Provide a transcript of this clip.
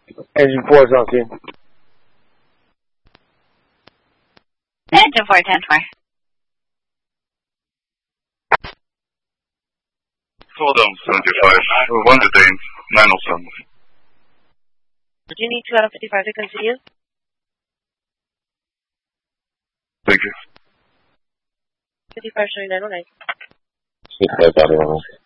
Engine 4 is on scene. Engine 4, 10-4. Slow down, 75. 1 detained, 907. Do you need 2 out of 55 to continue? Thank you. 55 showing 909. 55 out of